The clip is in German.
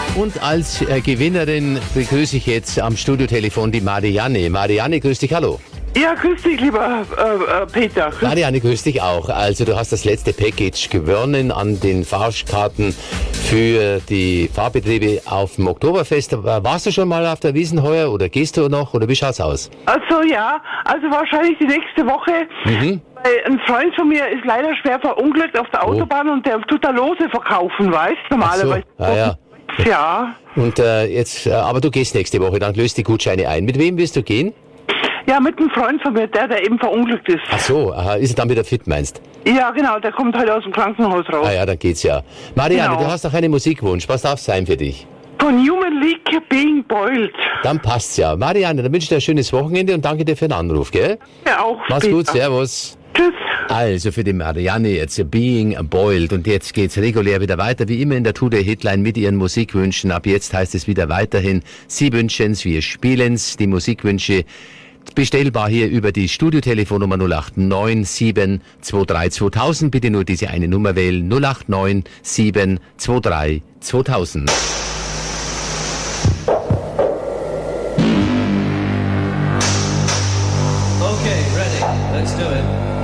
Und als Gewinnerin begrüße ich jetzt am Studiotelefon die Marianne. Marianne, grüß dich, hallo. Ja, grüß dich, lieber Peter. Marianne, grüß dich auch. Also du hast das letzte Package gewonnen an den Fahrkarten für die Fahrbetriebe auf dem Oktoberfest. Warst du schon mal auf der Wiesn heuer oder gehst du noch oder wie schaut's aus? Also ja, also wahrscheinlich die nächste Woche. Weil ein Freund von mir ist leider schwer verunglückt auf der Autobahn und der tut da Lose verkaufen, weißt du, normalerweise. Ach so, ja. Ja. Und aber du gehst nächste Woche, dann löst die Gutscheine ein. Mit wem wirst du gehen? Ja, mit einem Freund von mir, der eben verunglückt ist. Ach so, aha, ist er dann wieder fit, meinst? Ja, genau, der kommt heute aus dem Krankenhaus raus. Ah ja, dann geht's ja. Marianne, Genau. Du hast noch einen Musikwunsch. Was darf sein für dich? Von Human League Being Boiled. Dann passt's ja. Marianne, dann wünsche ich dir ein schönes Wochenende und danke dir für den Anruf, gell? Ja, auch Mach's später. gut, servus. Tschüss. Also für die Marianne jetzt Being Boiled und jetzt geht's regulär wieder weiter, wie immer in der Today-Hitline mit ihren Musikwünschen. Ab jetzt heißt es wieder weiterhin, Sie wünschen's, wir spielen's, die Musikwünsche bestellbar hier über die Studiotelefonnummer 089 723 2000. Bitte nur diese eine Nummer wählen, 089 723 2000. Okay, ready. Let's do it.